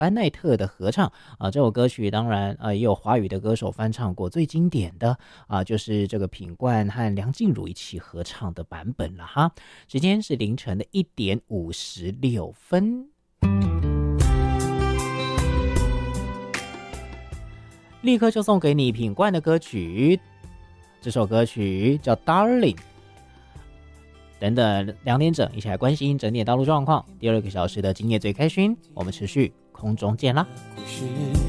班奈特的合唱这首歌曲当然也有华语的歌手翻唱过，最经典的就是这个品冠和梁静茹一起合唱的版本了哈。时间是凌晨的1点56分。立刻就送给你品冠的歌曲，这首歌曲叫 Darling。 等等2点整一起来关心整点道路状况，第2个小时的今夜最开心，我们持续空中见啦。